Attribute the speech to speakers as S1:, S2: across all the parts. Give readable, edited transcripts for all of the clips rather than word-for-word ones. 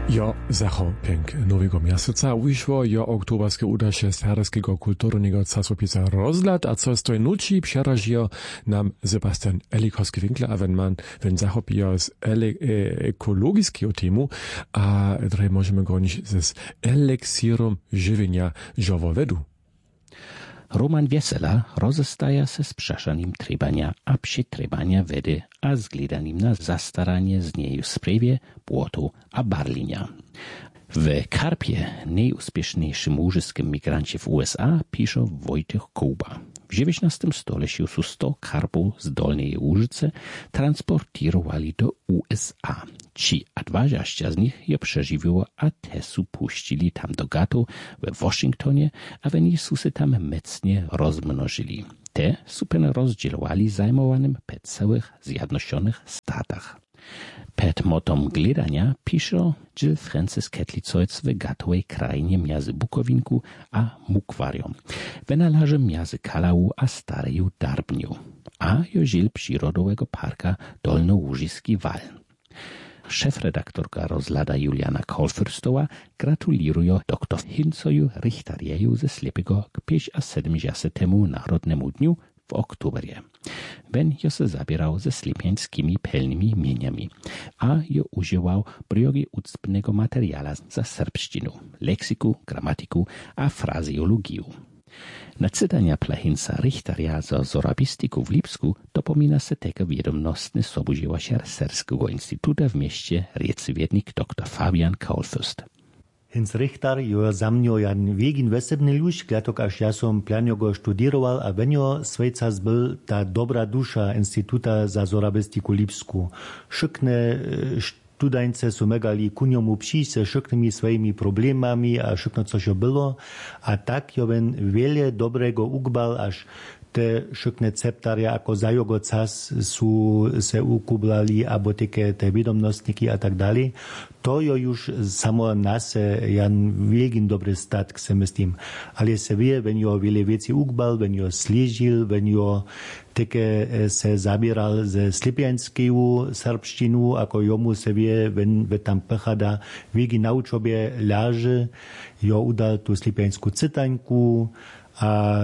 S1: Jo zachopienk nowego miaseca wyszło jo oktoberskie udasze Serbskiego kulturnego czasopisa Rozlad, a co stoi nuci przerażio nam Sebastian Elikowski-Winkler, a wenn zachopio z ekologiskiego temu, a drej możemy gonić z eliksirom żywienia żołowedu.
S2: Roman Wiesela rozestaja se z przeszanym trebania a przytrebania wedy a zgledanym na zastaranie z niej w sprawie płotu a barlinia. W Karpie, najúspiešnejším łużyskim migrancie w USA, pisze Wojciech Kołba. W XIX stuleciu su 100 karpów z Dolnej Łużycy transportirowali do USA. Ci a 20 z nich je przeżywiło, a te su puścili tam do gatu we Washingtonie, a oni su se tam mocnie rozmnożyli. Te su pen rozdzielowali zajmowanym pe całych Zjednoczonych Statach. Pet motom gledania pisze Jill Francis Ketlicojc w gatowej krainie między Bukowinku a Mukwarią. Wynalaży między Kalału a Stareju Darbniu, a Jill Przyrodowego Parka Dolnołużyski Wal. Szefredaktorka Rozlada Juliana Kolfürstowa gratuluje dr Hincoju Richtarieju ze Slepego k 70. Narodnemu Dniu w oktoberie. Ben jo se zabierał ze slipiańskimi pelnymi mieniami, a jo używał briogi ucpnego materiala za serbszczynu, leksyku, gramatyku a frazeologię. Na cytania Plahinca Richtaria za zorabistyku w Lipsku dopomina se tego wiadomnostny sobudziełasiar Serskiego Instytuta w mieście Riecywiednik dr Fabian Kaulfürst.
S3: Hinc Richter jo za mňo jan wiegin wesebny luž, klatok až ja som plánio go študiroval a venio svejca zbyl ta dobra duša Instituta za zorabistiku Lipsku. Šikne studańce su megali ku njomu przyjść se šiknymi svojimi problemami a šikno což jo bylo. A tak jo ven wiele dobrego ugbal, až te šikne ceptarja ako za jogo cas su se ukublali, abo teke te wiadomnostniki a tak dalej. To jo już samo nase jan wielgin dobry statk se myslím. Ale se wie, wenn jo wiele wieci ugbal, wenn jo slížil, wenn jo teke se zabieral ze slipianskeju serbštinu, ako jomu se wie, wenn tam pechada wiegi na učobie leży, jo udal tu slipiansku cytańku, a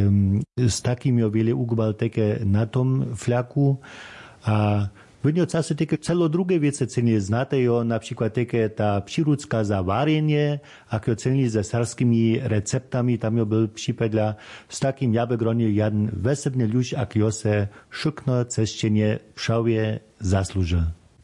S3: z takim jo wiele ugbal teke na tom flaku, a Vynio časy teke celo druge wiece cenie znate jo, na przykład teke ta przyrudzka za varenie, ak jo cenili ze sarskimi receptami, tam jo byl przypadla z takim jabegronie jeden wesebny luž, ak jo se šukno cešćenje všavje zaslužil.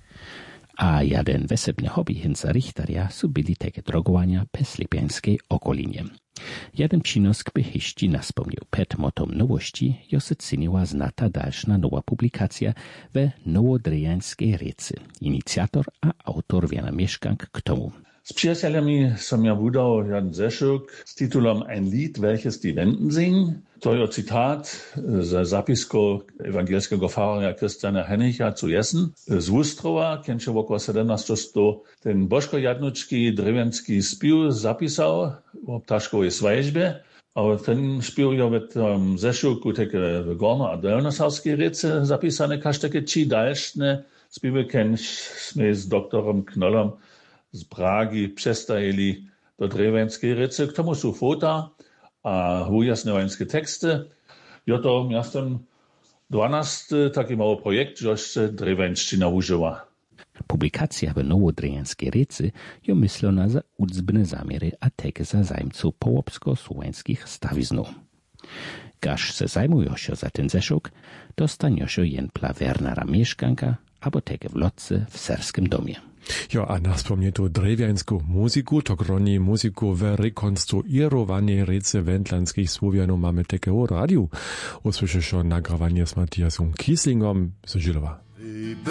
S2: A jeden wesebny hobby Hinca Richtaria su byli teke drogowania pe slipiańskiej okolinie. Jeden przynos k behyści naspomniał pet motom nowości, jo se ceniła znata dalszna nowa publikacja we Nowodrejańskiej Recy. Inicjator a autor wiana mieszkank k tomu.
S4: Z przyjacielami som ja wydał jeden zeszuk z tytułem Ein Lied, welches die Wenden singen. To je cytat z zapisku ewangelskiego faria Christiana Hennicha zu Jessen. Z Wustrowa, kenče wokół 17. ten Božko Jadnučki drewienski spił zapisał o ptaszkowej swajżbie. A ten spił je w tym zeszuku takie w Gorno a Dolnosarskiej Recy zapisane, każ takie ci dalszne spiły kenśmy z doktorem Knollom z Pragi przestajeli do drewienskiej Recy. K tomu su fota a ujasňovańskie teksty. Jo to miastem 12 taki mały projekt, żeś se drewienščina używa.
S2: Publikacja w Nowodrejańskiej Recy jo myslona za udzbne zamiery a teke za zajmców połopsko-słowańskich stawiznów. Gaż se zajmujošo za ten zeszuk, dostanioszo jen pla Wernera mieszkanka, abo teke w lotce w serskim domie.
S1: Jo, a naspomnie tu drewiańsku muziku, to groni muziku w rekonstruowanej Recy wędlanskich Słowianów mamy takie o radiu. Usłyszysz nagrawanie z Matthiasem Kieslingom z Żylowa.